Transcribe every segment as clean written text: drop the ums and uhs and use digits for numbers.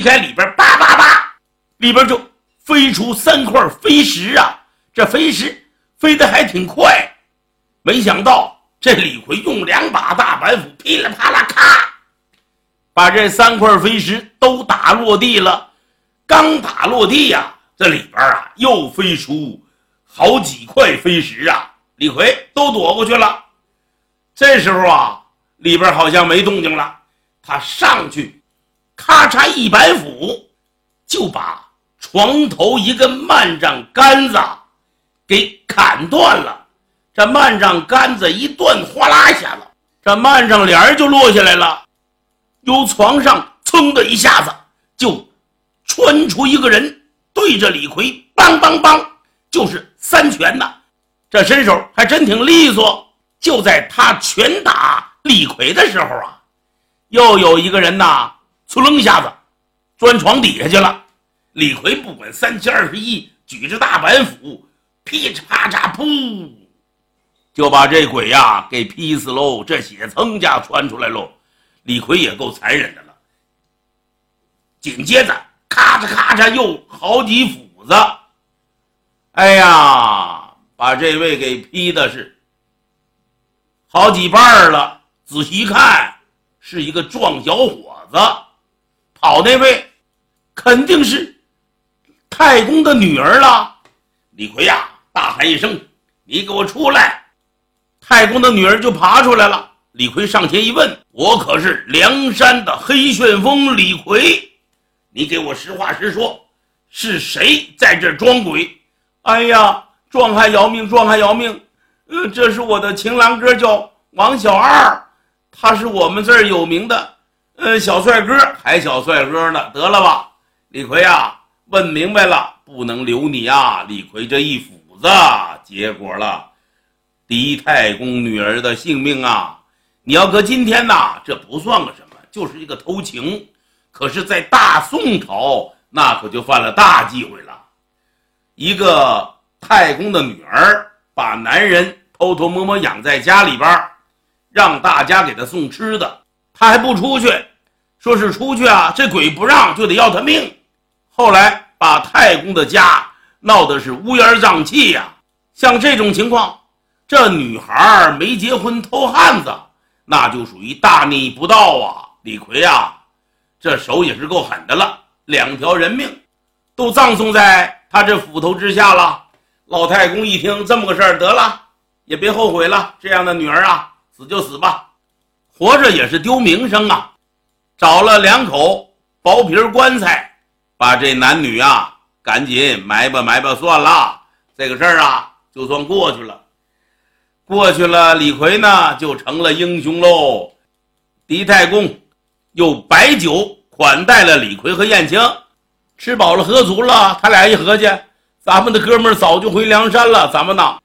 开里边，叭叭叭，里边就飞出3块飞石啊！这飞石飞得还挺快，没想到这李逵用2把大板斧，噼里啪啦咔，把这3块飞石都打落地了。刚打落地呀，这里边啊又飞出好几块飞石啊，李逵都躲过去了。这时候啊，里边好像没动静了，他上去咔嚓一板斧，就把床头一根幔帐杆子给砍断了。这幔帐杆子一断，哗啦一下子，这幔帐帘就落下来了，由床上噌的一下子就穿出一个人，对着李逵梆梆梆就是3拳呐。这身手还真挺利索。就在他拳打李逵的时候啊，又有一个人呐，嗖楞一下子钻床底下去了。李逵不管3七21，举着大板斧，噼里啪嚓噗，就把这鬼呀给劈死喽。这血噌家窜出来喽。李逵也够残忍的了。紧接着咔嚓咔嚓又好几斧子，哎呀，把这位给劈的是好几半了。仔细一看，是一个壮小伙子。跑那位肯定是太公的女儿了。李逵呀大喊一声，你给我出来。太公的女儿就爬出来了。李逵上前一问，我可是梁山的黑旋风李逵，你给我实话实说，是谁在这装鬼？哎呀，壮汉饶命，壮汉饶命，这是我的情郎哥，叫王小二，他是我们这儿有名的小帅哥，还小帅哥呢。得了吧，李逵啊，问明白了，不能留你啊。李逵这一斧子结果了狄太公女儿的性命啊。你要搁今天呐，这不算个什么，就是一个偷情。可是在大宋朝，那可就犯了大忌讳了。一个太公的女儿把男人偷偷摸摸养在家里边，让大家给他送吃的，他还不出去，说是出去啊，这鬼不让，就得要他命。后来把太公的家闹得是乌烟瘴气呀。像这种情况，这女孩没结婚偷汉子，那就属于大逆不道啊。李逵啊，这手也是够狠的了，2条人命都葬送在他这斧头之下了。老太公一听这么个事儿，得了，也别后悔了，这样的女儿啊，死就死吧，活着也是丢名声啊。找了2口薄皮棺材，把这男女啊赶紧埋吧埋吧算了，这个事儿啊就算过去了。过去了，李逵呢就成了英雄喽。狄太公又摆酒款待了李逵和燕青，吃饱了喝足了，他俩一合计，咱们的哥们儿早就回梁山了，咱们呢？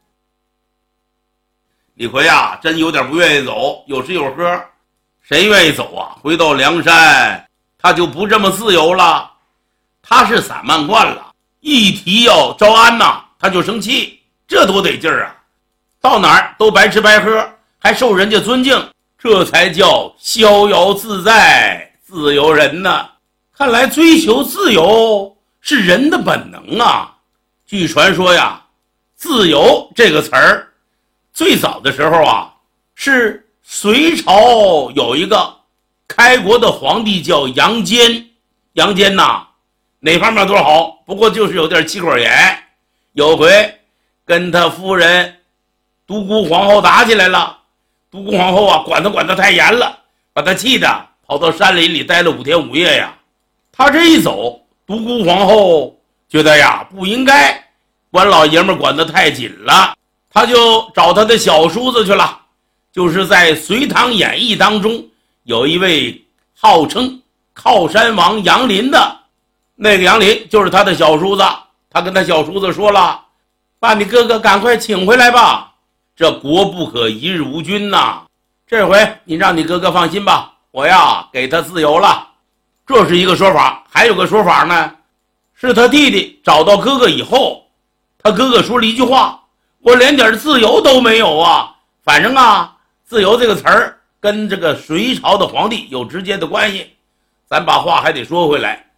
李逵啊，真有点不愿意走，有吃有喝，谁愿意走啊？回到梁山，他就不这么自由了。他是散漫惯了，一提要招安呐，他就生气，这多得劲儿啊！到哪儿都白吃白喝，还受人家尊敬，这才叫逍遥自在，自由人呢。看来追求自由是人的本能啊。据传说呀，自由这个词儿最早的时候啊，是隋朝有一个开国的皇帝叫杨坚。杨坚呐，哪方面都好，不过就是有点气管炎。有回跟他夫人独孤皇后打起来了，独孤皇后啊管他太严了，把他气的跑到山林里待了5天5夜呀。他这一走，独孤皇后觉得呀不应该管老爷们管得太紧了，他就找他的小叔子去了。就是在《隋唐演义》当中有一位号称靠山王杨林的，那个杨林就是他的小叔子。他跟他小叔子说了，把你哥哥赶快请回来吧，这国不可一日无君呐。这回你让你哥哥放心吧，我呀给他自由了。这是一个说法。还有个说法呢，是他弟弟找到哥哥以后，他哥哥说了一句话，我连点自由都没有啊。反正啊，自由这个词儿跟这个隋朝的皇帝有直接的关系。咱把话还得说回来，